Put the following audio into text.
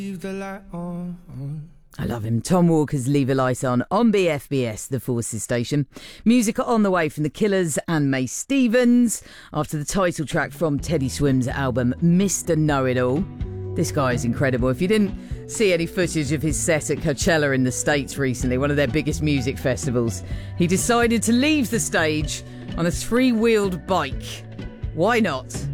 Leave the light on. I love him. Tom Walker's Leave a Light On BFBS, the Forces station. Music on the way from The Killers and May Stevens after the title track from Teddy Swims' album Mr. Know-It-All. This guy is incredible. If you didn't see any footage of his set at Coachella in the States recently, one of their biggest music festivals, he decided to leave the stage on a 3-wheeled bike. Why not?